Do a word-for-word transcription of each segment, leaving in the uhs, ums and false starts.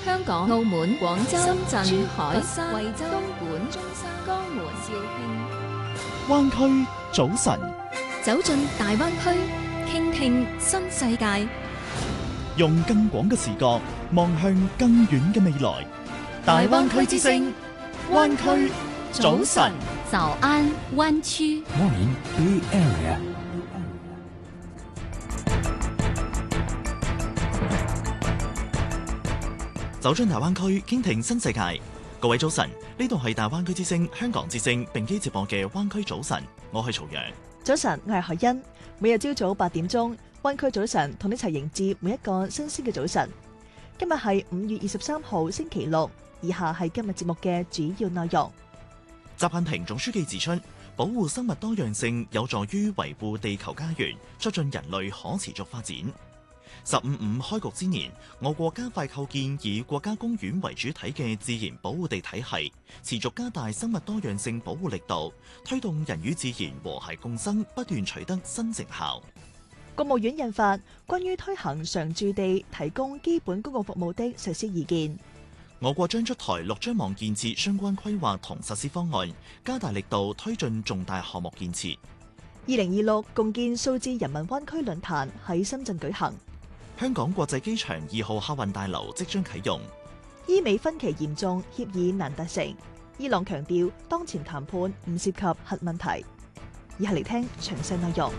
香港、澳門、廣州、深圳、珠海、 佛山、 惠州、東莞、中山、江門、肇慶。 灣區早晨， 走進大灣區，傾聽新世界， 用更廣嘅視角望向更遠嘅未來。大灣區之聲，灣區早晨。 早安灣區。 Morning Bay Area。 走進大灣區，傾聽新世界。各位早晨，呢度係大灣區之聲、香港之聲並機直播嘅灣區早晨，我係曹陽。 早晨，我係海欣。每日朝早八點鐘，灣區早晨同你一齊迎接每一個新鮮嘅早晨。今日係五月二十三號星期六，以下係今日節目嘅主要內容。 習近平總書記指出，保護生物多樣性有助於維護地球家園，促進人類可持續發展。十五五開局之年，我國加快構建以國家公園為主體嘅自然保護地體系，持續加大生物多樣性保護力度，推動人與自然和諧共生，不斷取得新成效。 國務院印發關於推行常住地提供基本公共服務的實施意見。 我國將出台六張網建設相關規劃同實施方案，加大力度推進重大項目建設。 二零二六共建數字人民灣區論壇喺深圳舉行。 香港國際機場二號客運大樓即將啟用。 伊美分歧嚴重，協議難達成。伊朗強調當前談判唔涉及核問題。以下嚟聽詳細內容。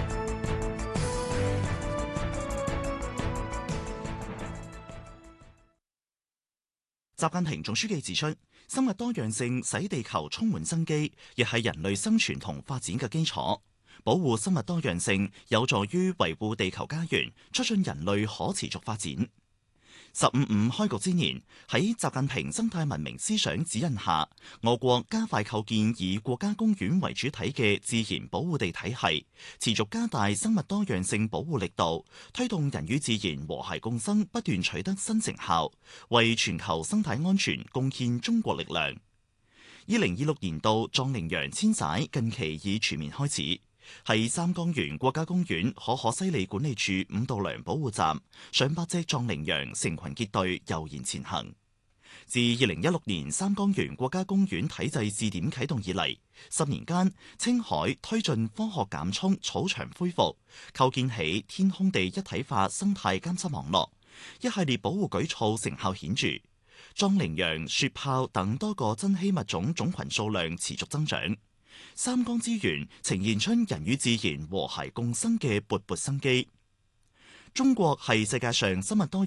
習近平總書記指出，生物多樣性使地球充滿生機，亦係人類生存同發展嘅基礎。保護生物多樣性有助於維護地球家園，促進人類可持續發展。十五五開局之年，喺習近平生態文明思想指引下，我國加快構建以國家公園為主體嘅自然保護地體系，持續加大生物多樣性保護力度，推動人與自然和諧共生，不斷取得新成效，為全球生態安全貢獻中國力量。二零二六年度壯羚羊遷徙近期已全面開始。喺三江源國家公園可可西里管理處五道梁保護站，上百隻壯羚羊成群結隊悠然前行。自二零一六年三江源國家公園體制試點啟動以嚟，十年間青海推進科學減涌草場恢復，構建起天空地一體化生態監測網絡，一系列保護舉措成效顯著。壯羚羊、雪豹等多個珍稀物種種群數量持續增長。三江資源呈現出人與自然和諧共生嘅勃勃生機。中國係世界上生物多